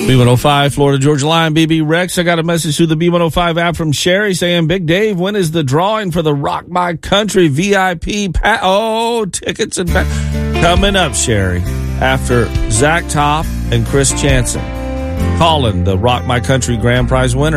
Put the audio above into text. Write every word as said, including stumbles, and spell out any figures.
B one oh five, Florida Georgia Line, B B Rex. I got a message through the B one oh five app from Sherry saying, Big Dave, when is the drawing for the Rock My Country V I P? Pa- oh, tickets and pa- coming up, Sherry, after Zach Top and Chris Chanson calling the Rock My Country Grand Prize winner.